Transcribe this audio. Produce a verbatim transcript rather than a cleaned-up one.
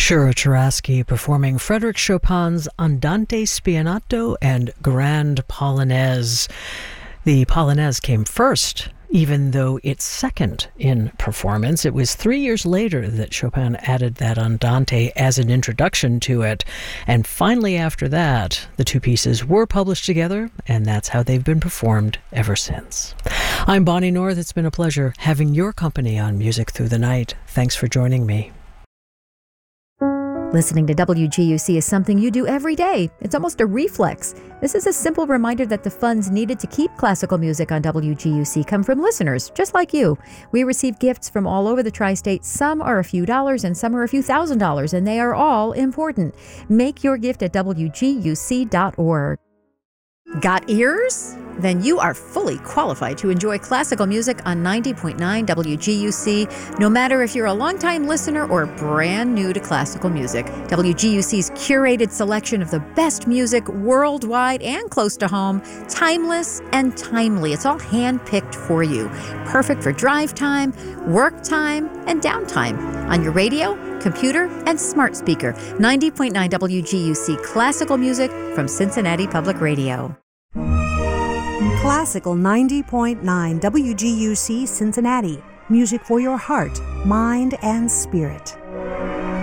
Shura Churasky performing Frédéric Chopin's Andante Spianato and Grand Polonaise. The Polonaise came first, even though it's second in performance. It was three years later that Chopin added that Andante as an introduction to it. And finally after that, the two pieces were published together, and that's how they've been performed ever since. I'm Bonnie North. It's been a pleasure having your company on Music Through the Night. Thanks for joining me. Listening to W G U C is something you do every day. It's almost a reflex. This is a simple reminder that the funds needed to keep classical music on W G U C come from listeners, just like you. We receive gifts from all over the tri-state. Some are a few dollars and some are a few thousand dollars, and they are all important. Make your gift at W G U C dot org. Got ears? Then you are fully qualified to enjoy classical music on ninety point nine W G U C, no matter if you're a longtime listener or brand new to classical music. W G U C's curated selection of the best music worldwide and close to home, timeless and timely. It's all hand-picked for you. Perfect for drive time, work time, and downtime. On your radio, computer, and smart speaker. ninety point nine W G U C classical music from Cincinnati Public Radio. Classical ninety point nine W G U C Cincinnati. Music for your heart, mind, and spirit.